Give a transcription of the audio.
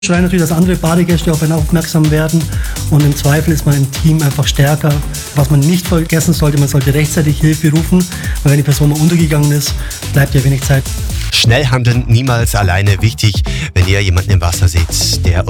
Schreien natürlich, dass andere Badegäste auf einen aufmerksam werden und im Zweifel ist man im Team einfach stärker. Was man nicht vergessen sollte, man sollte rechtzeitig Hilfe rufen, weil wenn die Person mal untergegangen ist, bleibt ja wenig Zeit. Schnell handeln, niemals alleine. Wichtig, wenn ihr jemanden im Wasser seht, der